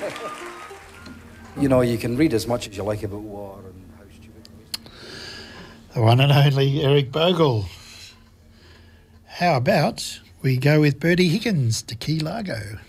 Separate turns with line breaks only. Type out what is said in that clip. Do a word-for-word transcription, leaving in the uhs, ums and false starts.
You know, you can read as much as you like about war and how stupid it was.
The one and only Eric Bogle. How about we go with Bertie Higgins to Key Largo?